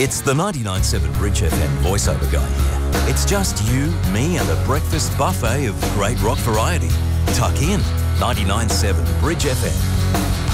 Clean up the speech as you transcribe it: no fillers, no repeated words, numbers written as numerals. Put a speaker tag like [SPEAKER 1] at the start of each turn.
[SPEAKER 1] It's the 99.7 Bridge FM voiceover guy here. It's just you, me and a breakfast buffet of great rock variety. Tuck in. 99.7 Bridge FM.